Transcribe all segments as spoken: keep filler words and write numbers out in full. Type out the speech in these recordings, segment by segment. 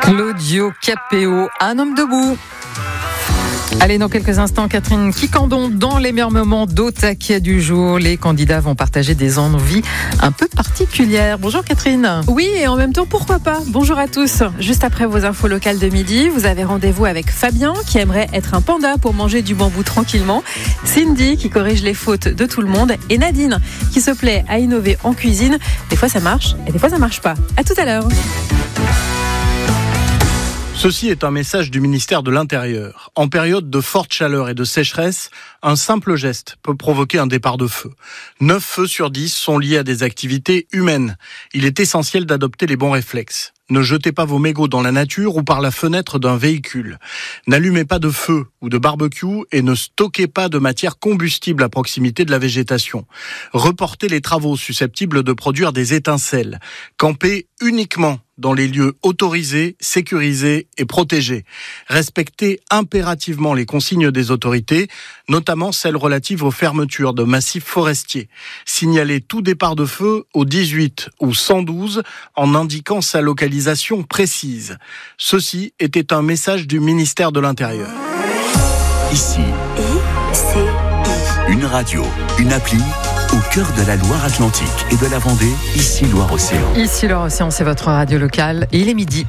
Claudio Capéo, un homme debout. Allez, dans quelques instants, Catherine Quicandon, dans les meilleurs moments d'au taquet du jour, les candidats vont partager des envies un peu particulières. Bonjour Catherine. Oui, et en même temps, pourquoi pas. Bonjour à tous. Juste après vos infos locales de midi, vous avez rendez-vous avec Fabien, qui aimerait être un panda pour manger du bambou tranquillement, Cindy, qui corrige les fautes de tout le monde, et Nadine, qui se plaît à innover en cuisine. Des fois ça marche, et des fois ça marche pas. À tout à l'heure. Ceci est un message du ministère de l'Intérieur. En période de forte chaleur et de sécheresse, un simple geste peut provoquer un départ de feu. neuf feux sur dix sont liés à des activités humaines. Il est essentiel d'adopter les bons réflexes. Ne jetez pas vos mégots dans la nature ou par la fenêtre d'un véhicule. N'allumez pas de feu ou de barbecue et ne stockez pas de matière combustible à proximité de la végétation. Reportez les travaux susceptibles de produire des étincelles. Campez uniquement dans les lieux autorisés, sécurisés et protégés. Respectez impérativement les consignes des autorités, notamment celles relatives aux fermetures de massifs forestiers. Signalez tout départ de feu au dix-huit ou cent douze en indiquant sa localisation précise. Ceci était un message du ministère de l'Intérieur. Ici, I C I. Une radio, une appli au cœur de la Loire-Atlantique et de la Vendée, ici Loire-Océan. Ici Loire-Océan, c'est votre radio locale et il est midi.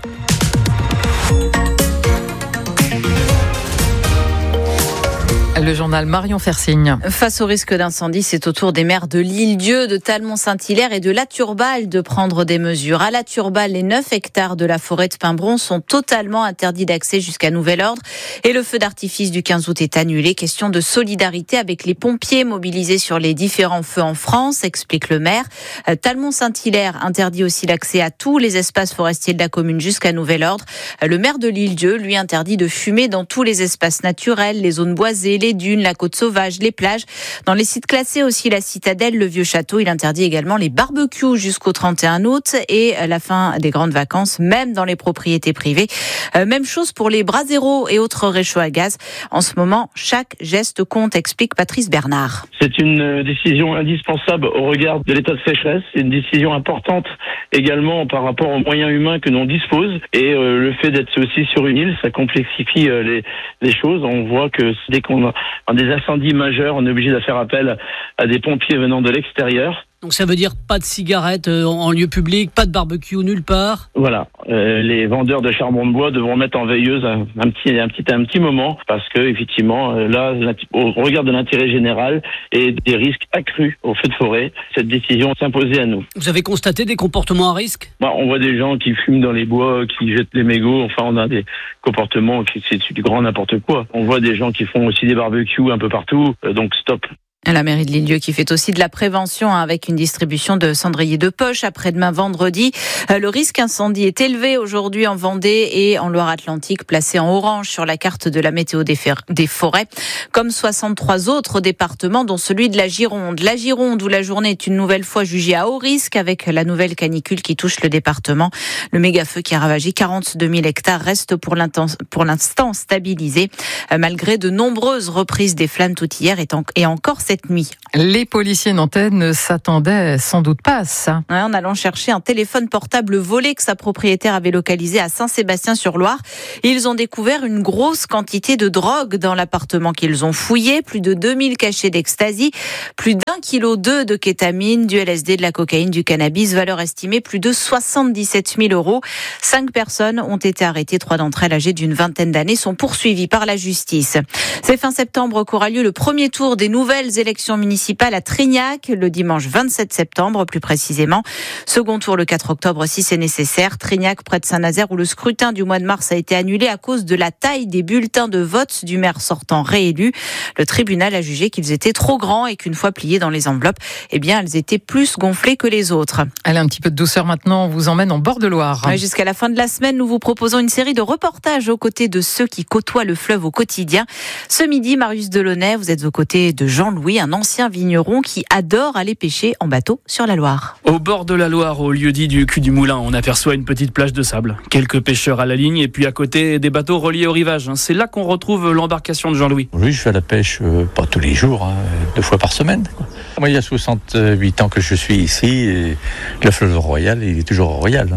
Le journal Marion Fersigne. Face au risque d'incendie, c'est au tour des maires de l'Île-Dieu, de Talmont-Saint-Hilaire et de La Turballe de prendre des mesures. À La Turballe, les neuf hectares de la forêt de Pimbron sont totalement interdits d'accès jusqu'à nouvel ordre et le feu d'artifice du quinze août est annulé. Question de solidarité avec les pompiers mobilisés sur les différents feux en France, explique le maire. Talmont-Saint-Hilaire interdit aussi l'accès à tous les espaces forestiers de la commune jusqu'à nouvel ordre. Le maire de l'Île-Dieu, lui, interdit de fumer dans tous les espaces naturels, les zones boisées, les dunes, la côte sauvage, les plages. Dans les sites classés aussi, la citadelle, le vieux château, il interdit également les barbecues jusqu'au trente et un août et la fin des grandes vacances, même dans les propriétés privées. Euh, même chose pour les braseros et autres réchauds à gaz. En ce moment, chaque geste compte, explique Patrice Bernard. C'est une décision indispensable au regard de l'état de sécheresse. C'est une décision importante également par rapport aux moyens humains que l'on dispose. Et euh, le fait d'être aussi sur une île, ça complexifie euh, les, les choses. On voit que dès qu'on a dans des incendies majeurs, on est obligé de faire appel à des pompiers venant de l'extérieur. Donc ça veut dire pas de cigarettes en lieu public, pas de barbecue nulle part. Voilà, euh, les vendeurs de charbon de bois devront mettre en veilleuse un, un petit, un petit, un petit moment parce que effectivement, là, au regard de l'intérêt général et des risques accrus au feu de forêt, cette décision s'imposait à nous. Vous avez constaté des comportements à risque ? Bah, on voit des gens qui fument dans les bois, qui jettent les mégots. Enfin, on a des comportements qui c'est du grand n'importe quoi. On voit des gens qui font aussi des barbecues un peu partout. Euh, donc stop. La mairie de l'Île-Dieu qui fait aussi de la prévention avec une distribution de cendriers de poche après-demain vendredi. Le risque incendie est élevé aujourd'hui en Vendée et en Loire-Atlantique, placé en orange sur la carte de la météo des, fer- des forêts, comme soixante-trois autres départements, dont celui de la Gironde. La Gironde, où la journée est une nouvelle fois jugée à haut risque avec la nouvelle canicule qui touche le département. Le méga-feu qui a ravagé quarante-deux mille hectares reste pour, pour l'instant stabilisé, malgré de nombreuses reprises des flammes tout hier et, en- et encore cette nuit. Les policiers nantais ne s'attendaient sans doute pas à ça. Ouais, en allant chercher un téléphone portable volé que sa propriétaire avait localisé à Saint-Sébastien-sur-Loire. Ils ont découvert une grosse quantité de drogue dans l'appartement qu'ils ont fouillé. Plus de deux mille cachets d'ecstasy, plus d'un kilo deux de kétamine, du L S D, de la cocaïne, du cannabis, valeur estimée plus de soixante-dix-sept mille euros. Cinq personnes ont été arrêtées. Trois d'entre elles, âgées d'une vingtaine d'années, sont poursuivies par la justice. C'est fin septembre qu'aura lieu le premier tour des nouvelles élections municipales à Trignac, le dimanche vingt-sept septembre plus précisément. Second tour le quatre octobre si c'est nécessaire. Trignac près de Saint-Nazaire où le scrutin du mois de mars a été annulé à cause de la taille des bulletins de vote du maire sortant réélu. Le tribunal a jugé qu'ils étaient trop grands et qu'une fois pliés dans les enveloppes, eh bien elles étaient plus gonflées que les autres. Allez, un petit peu de douceur maintenant, on vous emmène en bord de Loire. Ouais, jusqu'à la fin de la semaine, nous vous proposons une série de reportages aux côtés de ceux qui côtoient le fleuve au quotidien. Ce midi, Marius Delaunay, vous êtes aux côtés de Jean-Louis, un ancien vigneron qui adore aller pêcher en bateau sur la Loire. Au bord de la Loire, au lieu-dit du cul du moulin, on aperçoit une petite plage de sable. Quelques pêcheurs à la ligne et puis à côté des bateaux reliés au rivage. C'est là qu'on retrouve l'embarcation de Jean-Louis. Oui, je fais la pêche, euh, pas tous les jours, hein, deux fois par semaine, quoi. Moi, il y a soixante-huit ans que je suis ici et le fleuve royal, il est toujours royal.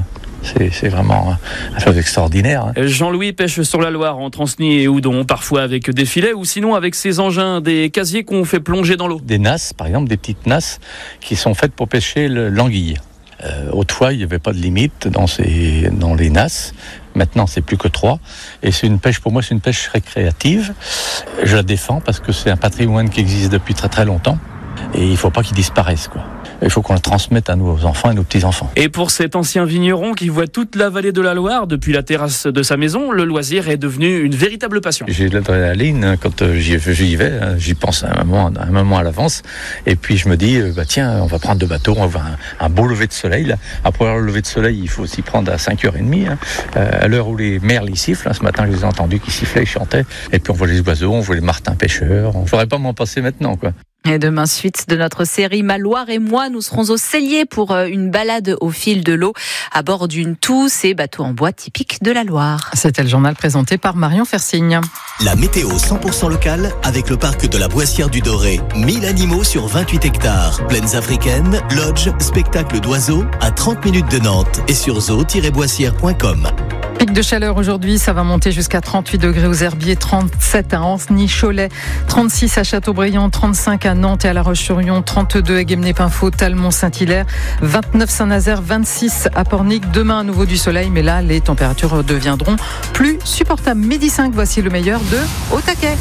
C'est, c'est vraiment une chose extraordinaire. Hein. Jean-Louis pêche sur la Loire, en Transny et Houdon, parfois avec des filets ou sinon avec ces engins, des casiers qu'on fait plonger dans l'eau. Des nasses, par exemple, des petites nasses qui sont faites pour pêcher le, l'anguille. Euh, autrefois, il n'y avait pas de limite dans, ces, dans les nasses. Maintenant, c'est plus que trois. Et c'est une pêche, pour moi, c'est une pêche récréative. Je la défends parce que c'est un patrimoine qui existe depuis très très longtemps. Et il ne faut pas qu'il disparaisse, quoi. Il faut qu'on le transmette à nos enfants et nos petits-enfants. Et pour cet ancien vigneron qui voit toute la vallée de la Loire depuis la terrasse de sa maison, le loisir est devenu une véritable passion. J'ai de l'adrénaline quand j'y, j'y vais, j'y pense un moment, un moment à l'avance. Et puis je me dis, bah tiens, on va prendre deux bateaux, on va avoir un, un beau lever de soleil. Là. Après le lever de soleil, il faut s'y prendre à cinq heures trente, hein, à l'heure où les merles y sifflent. Hein. Ce matin, je les ai entendus qui sifflaient, ils chantaient. Et puis on voit les oiseaux, on voit les martins pêcheurs. Je ne pourrais pas m'en passer maintenant, quoi. Et demain, suite de notre série Ma Loire et moi, nous serons au Cellier pour une balade au fil de l'eau à bord d'une tousse et bateau en bois typique de la Loire. C'était le journal présenté par Marion Fersigne. La météo cent pour cent locale avec le parc de la Boissière du Doré. mille animaux sur vingt-huit hectares. Plaines africaines, lodge, spectacle d'oiseaux à trente minutes de Nantes et sur zoo tiret boissière point com. Pic de chaleur aujourd'hui, ça va monter jusqu'à trente-huit degrés aux Herbiers, trente-sept à Ancenis-Cholet, trente-six à Châteaubriand, trente-cinq à Nantes et à La Roche-sur-Yon, trente-deux à Guémené-Pinfo, Talmont-Saint-Hilaire, vingt-neuf Saint-Nazaire, vingt-six à Pornic. Demain, à nouveau du soleil, mais là, les températures deviendront plus supportables. Midi cinq, voici le meilleur de Au Taquet.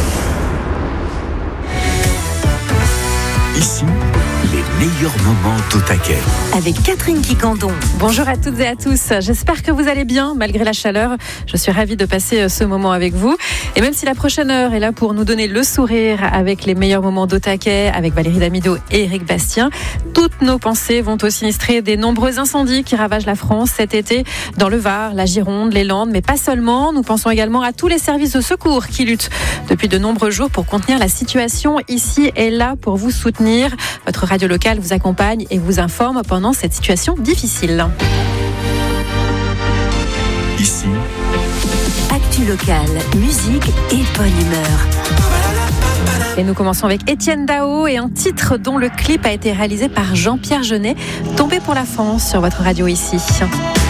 Ici, les meilleurs moments d'Au Taquet. Avec Catherine Quicandon. Bonjour à toutes et à tous. J'espère que vous allez bien malgré la chaleur. Je suis ravie de passer ce moment avec vous. Et même si la prochaine heure est là pour nous donner le sourire avec les meilleurs moments d'Au Taquet, avec Valérie Damido et Éric Bastien, toutes nos pensées vont au sinistré des nombreux incendies qui ravagent la France cet été dans le Var, la Gironde, les Landes, mais pas seulement. Nous pensons également à tous les services de secours qui luttent depuis de nombreux jours pour contenir la situation ici et là pour vous soutenir. Votre radio locale vous accompagne et vous informe pendant cette situation difficile. Ici, actu locale, musique et bonne humeur. Et nous commençons avec Étienne Dao et un titre dont le clip a été réalisé par Jean-Pierre Jeunet, Tombé pour la France sur votre radio ici.